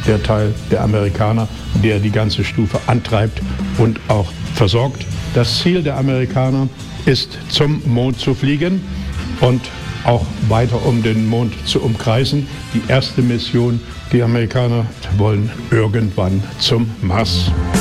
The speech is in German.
der Teil der Amerikaner, der die ganze Stufe antreibt und auch versorgt. Das Ziel der Amerikaner ist, zum Mond zu fliegen und auch weiter um den Mond zu umkreisen. Die erste Mission, die Amerikaner wollen irgendwann zum Mars.